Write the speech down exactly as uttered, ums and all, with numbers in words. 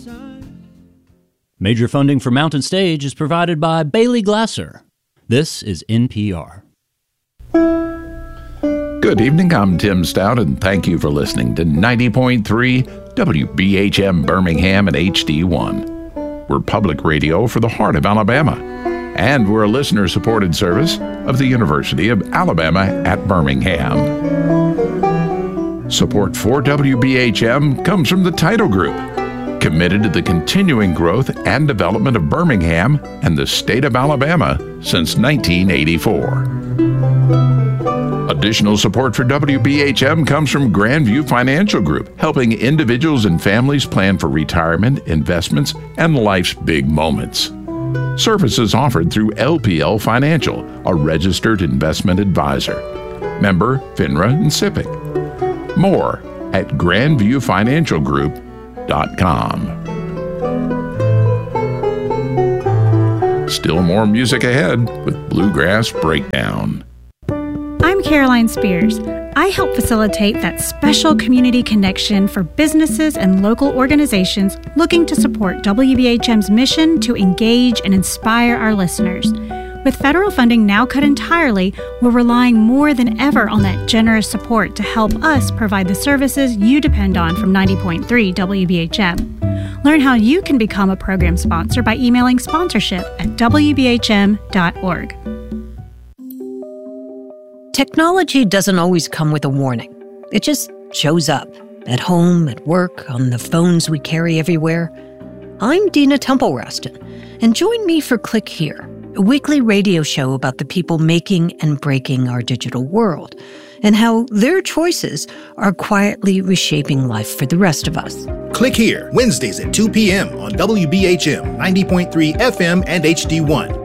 Major funding for Mountain Stage is provided by Bailey Glasser. This is N P R. Good evening, I'm Tim Stout, and thank you for listening to ninety point three W B H M Birmingham and H D one. We're public radio for the heart of Alabama, and we're a listener-supported service of the University of Alabama at Birmingham. Support for W B H M comes from the Tidal Group, committed to the continuing growth and development of Birmingham and the state of Alabama since nineteen eighty-four. Additional support for W B H M comes from Grandview Financial Group, helping individuals and families plan for retirement, investments, and life's big moments. Services offered through L P L Financial, a registered investment advisor. Member FINRA and SIPC. More at grandview financial group dot com. Still more music ahead with Bluegrass Breakdown. I'm Caroline Spears. I help facilitate that special community connection for businesses and local organizations looking to support W B H M's mission to engage and inspire our listeners. With federal funding now cut entirely, we're relying more than ever on that generous support to help us provide the services you depend on from ninety point three W B H M. Learn how you can become a program sponsor by emailing sponsorship at w b h m dot org. Technology doesn't always come with a warning. It just shows up, at home, at work, on the phones we carry everywhere. I'm Dina Temple-Raston, and join me for Click Here, a weekly radio show about the people making and breaking our digital world, and how their choices are quietly reshaping life for the rest of us. Click Here, Wednesdays at two p.m. on W B H M ninety point three F M and H D one.